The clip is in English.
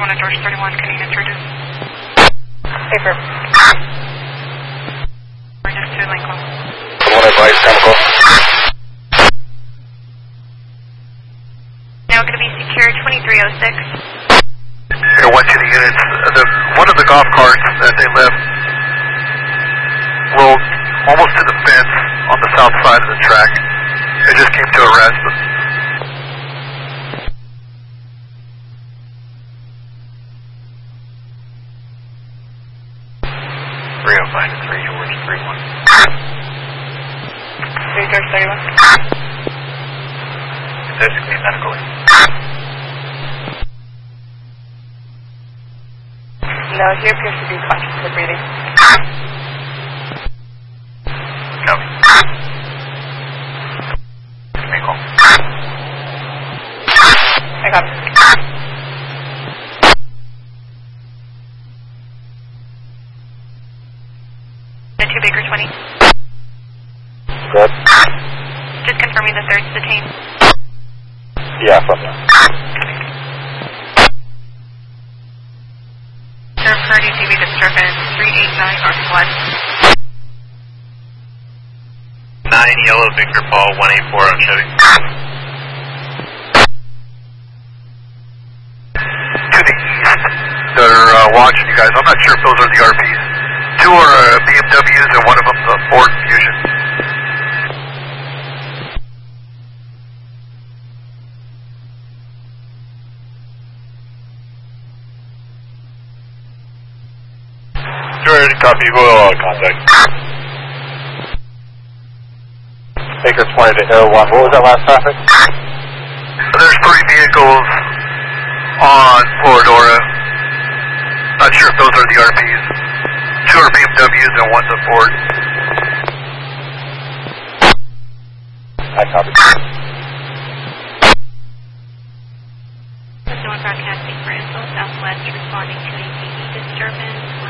1 at George 31, can you introduce? Paper. We're just to Lincoln. 1 advice, chemical. Now going to be secure 2306. Here, 1 to the units. One of the golf carts that they left rolled almost to the fence on the south side of the track. It just came to a rest. 305 to 3 George 31. 3 George 31. Physically, medically. No, he appears to be conscious of breathing. Copy. Recall. I got it. The 2 Baker 20. Good. Just confirming the third's detained. Yeah, from there. Third party TV disturbance 389 Northwest. 9 Yellow Victor Paul 184 on Chevy. To the east, they're watching you guys. I'm not sure if those are the RPs. 2 are BMWs and one of them's a Ford Fusion. George, copy, we'll contact. Baker 20 to Air 1. What was that last traffic? There's 3 vehicles on Floridora. Not sure if those are the RPs. 2 are BMWs and one's a Ford. I copy. This is North Broadcasting for Info Southwest responding to a TV disturbance.